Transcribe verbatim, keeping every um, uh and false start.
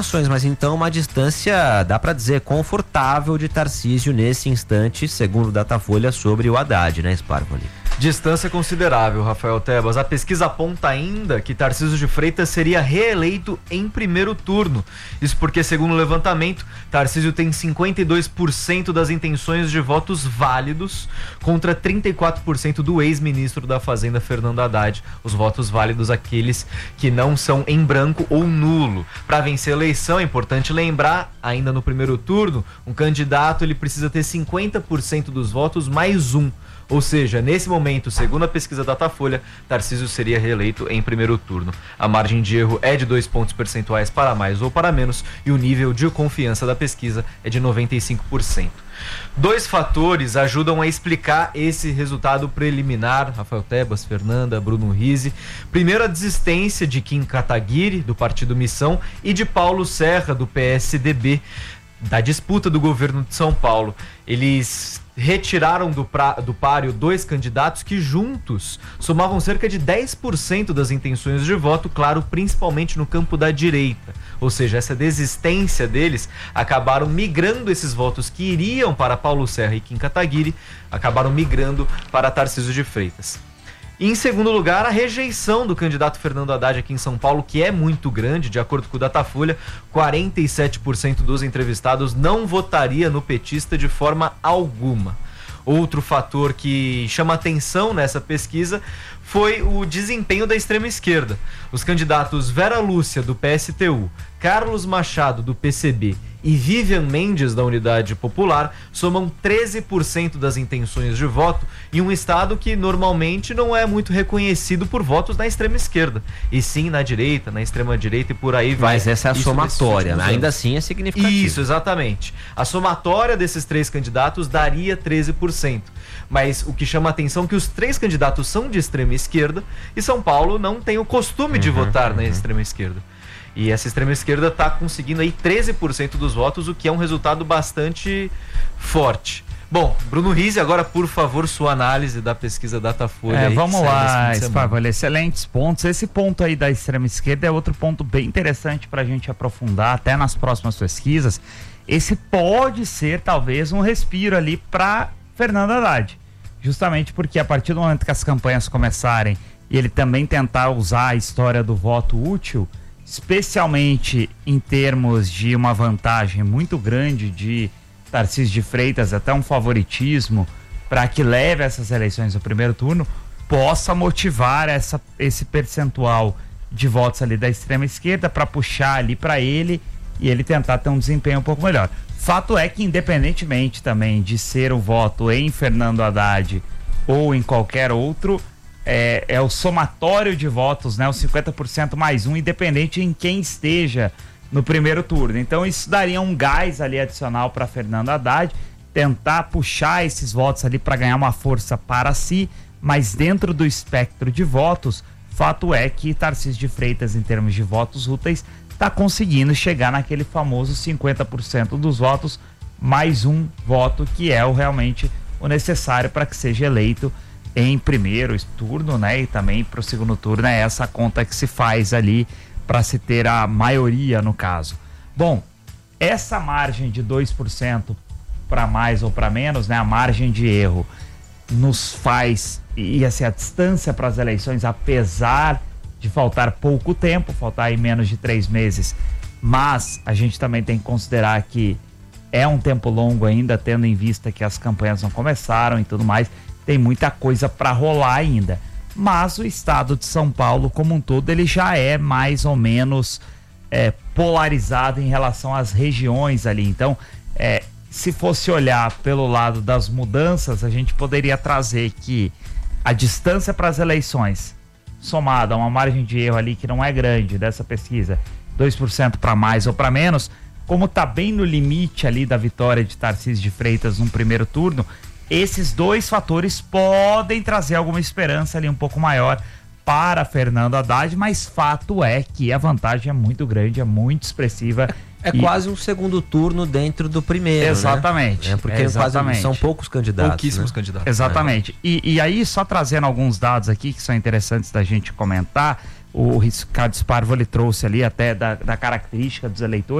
Mas então uma distância, dá para dizer, confortável de Tarcísio nesse instante, segundo o Datafolha, sobre o Haddad, né, Sparvoli? Distância considerável, Rafael Tebas. A pesquisa aponta ainda que Tarcísio de Freitas seria reeleito em primeiro turno. Isso porque, segundo o levantamento, Tarcísio tem cinquenta e dois por cento das intenções de votos válidos contra trinta e quatro por cento do ex-ministro da Fazenda, Fernando Haddad. Os votos válidos, aqueles que não são em branco ou nulo. Para vencer a eleição, é importante lembrar, ainda no primeiro turno, um candidato ele precisa ter cinquenta por cento dos votos mais um. Ou seja, nesse momento, segundo a pesquisa Datafolha, Tarcísio seria reeleito em primeiro turno. A margem de erro é de dois pontos percentuais para mais ou para menos e o nível de confiança da pesquisa é de noventa e cinco por cento. Dois fatores ajudam a explicar esse resultado preliminar, Rafael Tebas, Fernanda, Bruno Rizzi. Primeiro, a desistência de Kim Kataguiri, do Partido Missão, e de Paulo Serra, do P S D B, da disputa do governo de São Paulo. Eles retiraram do, pra, do páreo dois candidatos que juntos somavam cerca de dez por cento das intenções de voto, claro, principalmente no campo da direita. Ou seja, essa desistência deles acabaram migrando esses votos que iriam para Paulo Serra e Kim Kataguiri, acabaram migrando para Tarcísio de Freitas. E, em segundo lugar, a rejeição do candidato Fernando Haddad aqui em São Paulo, que é muito grande, de acordo com o Datafolha, quarenta e sete por cento dos entrevistados não votaria no petista de forma alguma. Outro fator que chama atenção nessa pesquisa foi o desempenho da extrema esquerda. Os candidatos Vera Lúcia, do P S T U, Carlos Machado, do P C B, e Vivian Mendes, da Unidade Popular, somam treze por cento das intenções de voto em um estado que normalmente não é muito reconhecido por votos na extrema esquerda, e sim na direita, na extrema direita e por aí vai. Mas essa é a Isso somatória, né? Ainda assim é significativo. Isso, exatamente. A somatória desses três candidatos daria treze por cento. Mas o que chama a atenção é que os três candidatos são de extrema esquerda e São Paulo não tem o costume de uhum, votar uhum. na extrema esquerda. E essa extrema esquerda está conseguindo aí treze por cento dos votos, o que é um resultado bastante forte. Bom, Bruno Rizzi, agora por favor sua análise da pesquisa Datafolha. É, aí, vamos lá, Sparvoli, excelentes pontos. Esse ponto aí da extrema esquerda é outro ponto bem interessante para a gente aprofundar até nas próximas pesquisas. Esse pode ser talvez um respiro ali para Fernando Haddad, justamente porque a partir do momento que as campanhas começarem e ele também tentar usar a história do voto útil, especialmente em termos de uma vantagem muito grande de Tarcísio de Freitas, até um favoritismo para que leve essas eleições no primeiro turno, possa motivar essa, esse percentual de votos ali da extrema esquerda para puxar ali para ele e ele tentar ter um desempenho um pouco melhor. Fato é que, independentemente também de ser o voto em Fernando Haddad ou em qualquer outro, É, é o somatório de votos, né? Os cinquenta por cento mais um, independente em quem esteja no primeiro turno. Então isso daria um gás ali adicional para Fernando Haddad, tentar puxar esses votos ali para ganhar uma força para si, mas dentro do espectro de votos, fato é que Tarcísio de Freitas, em termos de votos úteis, está conseguindo chegar naquele famoso cinquenta por cento dos votos mais um voto, que é o realmente o necessário para que seja eleito em primeiro turno, né? E também para o segundo turno é essa conta que se faz ali para se ter a maioria no caso. Bom, essa margem de dois por cento para mais ou para menos, né? A margem de erro nos faz, e assim, a distância para as eleições, apesar de faltar pouco tempo, faltar aí menos de três meses, mas a gente também tem que considerar que é um tempo longo ainda, tendo em vista que as campanhas não começaram e tudo mais. Tem muita coisa para rolar ainda, mas o estado de São Paulo como um todo ele já é mais ou menos é, polarizado em relação às regiões ali. Então, é, se fosse olhar pelo lado das mudanças, a gente poderia trazer que a distância para as eleições, somada a uma margem de erro ali que não é grande dessa pesquisa, dois por cento para mais ou para menos, como está bem no limite ali da vitória de Tarcísio de Freitas no primeiro turno, esses dois fatores podem trazer alguma esperança ali um pouco maior para Fernando Haddad, mas fato é que a vantagem é muito grande, é muito expressiva. É e... quase um segundo turno dentro do primeiro, exatamente, né? É porque exatamente. Quase, são poucos candidatos. Pouquíssimos né? candidatos. Exatamente. É. E, e aí, só trazendo alguns dados aqui que são interessantes da gente comentar, o Ricardo Sparvo ele trouxe ali até da, da característica dos eleitores.